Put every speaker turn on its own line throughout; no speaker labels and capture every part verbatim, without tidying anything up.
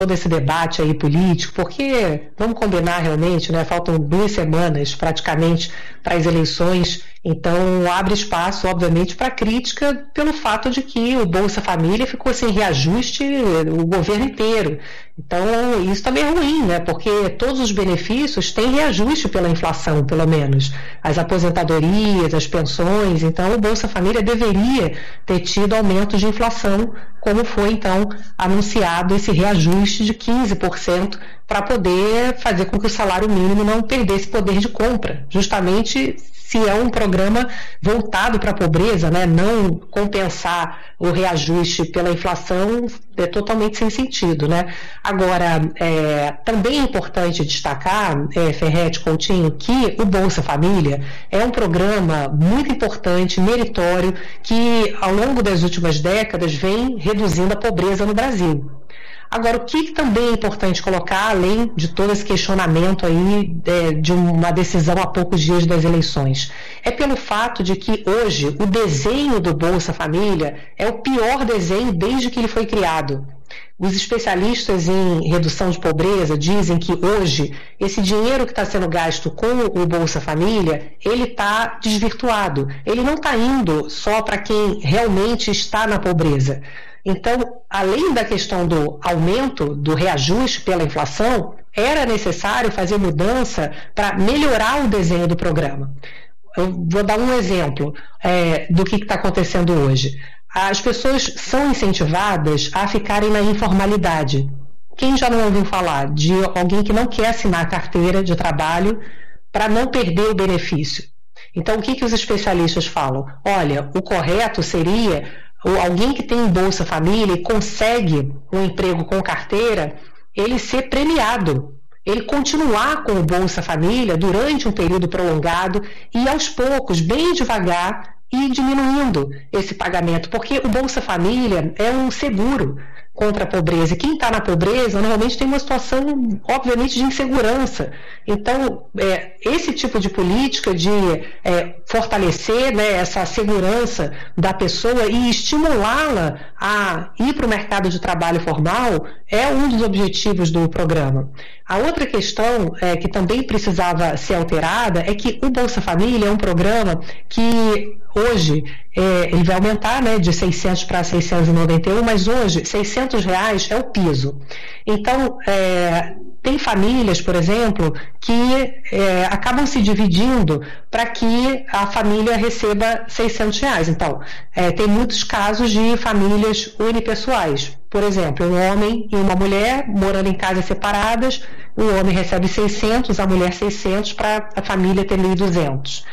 todo esse debate aí político, porque, vamos combinar realmente, né, faltam duas semanas praticamente para as eleições, então abre espaço, obviamente, para crítica pelo fato de que o Bolsa Família ficou sem reajuste o governo inteiro. Então isso também é ruim, né, porque todos os benefícios têm reajuste pela inflação, pelo menos. As aposentadorias, as pensões, então o Bolsa Família deveria ter tido aumento de inflação, como foi então anunciado esse reajuste de quinze por cento para poder fazer com que o salário mínimo não perdesse poder de compra, justamente se é um programa voltado para a pobreza, né, não compensar o reajuste pela inflação é totalmente sem sentido, né? Agora, é, também é importante destacar, é, Ferretti, Coutinho, que o Bolsa Família é um programa muito importante, meritório, que ao longo das últimas décadas vem reduzindo a pobreza no Brasil. Agora, o que também é importante colocar, além de todo esse questionamento aí é, de uma decisão há poucos dias das eleições, é pelo fato de que hoje o desenho do Bolsa Família é o pior desenho desde que ele foi criado. Os especialistas em redução de pobreza dizem que hoje esse dinheiro que está sendo gasto com o Bolsa Família, ele está desvirtuado. Ele não está indo só para quem realmente está na pobreza. Então, além da questão do aumento, do reajuste pela inflação, era necessário fazer mudança para melhorar o desenho do programa. Eu vou dar um exemplo é, do que está acontecendo hoje. As pessoas são incentivadas a ficarem na informalidade. Quem já não ouviu falar de alguém que não quer assinar a carteira de trabalho para não perder o benefício? Então, o que, que os especialistas falam? Olha, o correto seria alguém que tem um Bolsa Família e consegue um emprego com carteira, ele ser premiado, ele continuar com o Bolsa Família durante um período prolongado e aos poucos, bem devagar, ir diminuindo esse pagamento, porque o Bolsa Família é um seguro contra a pobreza. E quem está na pobreza normalmente tem uma situação, obviamente, de insegurança. Então, é, esse tipo de política de é, fortalecer, né, essa segurança da pessoa e estimulá-la a ir para o mercado de trabalho formal é um dos objetivos do programa. A outra questão é, que também precisava ser alterada é que o Bolsa Família é um programa que hoje é, ele vai aumentar, né, de seiscentos para seiscentos e noventa e um, mas hoje seiscentos reais é o piso. Então, é, tem famílias, por exemplo, que é, acabam se dividindo para que a família receba seiscentos reais. Então, é, tem muitos casos de famílias unipessoais. Por exemplo, um homem e uma mulher morando em casas separadas, o homem recebe seiscentos, a mulher seiscentos, para a família ter mil e duzentos.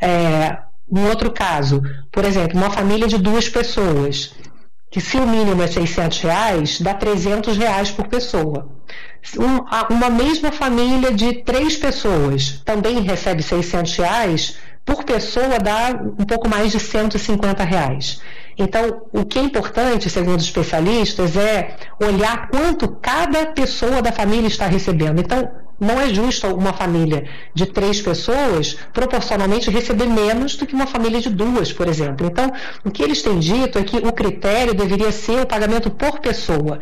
É, um outro caso, por exemplo, uma família de duas pessoas, que se o mínimo é seiscentos reais, dá trezentos reais por pessoa. Um, uma mesma família de três pessoas também recebe seiscentos reais, por pessoa dá um pouco mais de cento e cinquenta reais. Então, o que é importante, segundo os especialistas, é olhar quanto cada pessoa da família está recebendo. Então, não é justo uma família de três pessoas proporcionalmente receber menos do que uma família de duas, por exemplo. Então, o que eles têm dito é que o critério deveria ser o pagamento por pessoa.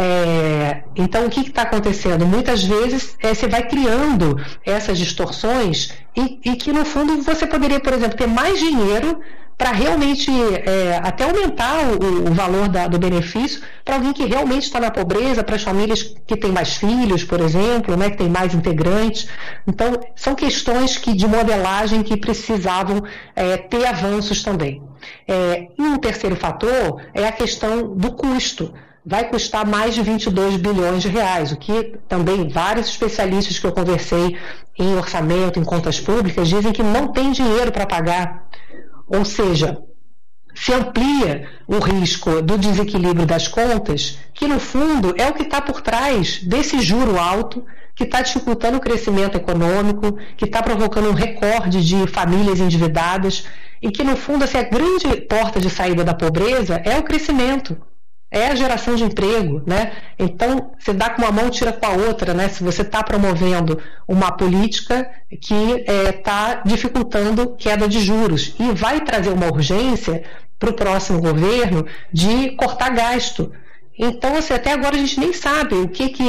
É, então, o que está acontecendo? Muitas vezes é, você vai criando essas distorções e, e que, no fundo, você poderia, por exemplo, ter mais dinheiro para realmente é, até aumentar o, o valor da, do benefício para alguém que realmente está na pobreza, para as famílias que têm mais filhos, por exemplo, né, que têm mais integrantes. Então, são questões que, de modelagem que precisavam é, ter avanços também. É, e um terceiro fator é a questão do custo. Vai custar mais de vinte e dois bilhões de reais, o que também vários especialistas que eu conversei em orçamento, em contas públicas, dizem que não tem dinheiro para pagar. Ou seja, se amplia o risco do desequilíbrio das contas, que no fundo é o que está por trás desse juro alto, que está dificultando o crescimento econômico, que está provocando um recorde de famílias endividadas, e que no fundo assim, a grande porta de saída da pobreza é o crescimento. É a geração de emprego, né? Então, você dá com uma mão, tira com a outra, né? Se você está promovendo uma política que está é, dificultando queda de juros e vai trazer uma urgência para o próximo governo de cortar gasto. Então, assim, até agora a gente nem sabe o que, que